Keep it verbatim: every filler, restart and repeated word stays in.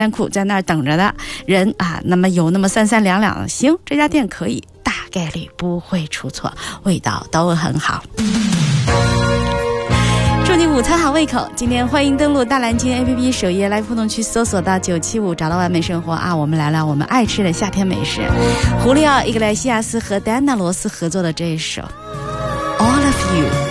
山库在那儿等着的人啊，那么有那么三三两两，行，这家店可以，大概率不会出错，味道都很好。祝你午餐好胃口！今天欢迎登录大蓝鲸 A P P 首页来互动区搜索到九七五，找到完美生活啊！我们来聊我们爱吃的夏天美食。胡利奥·伊格莱西亚斯和戴安娜·罗斯合作的这一首《All of You》。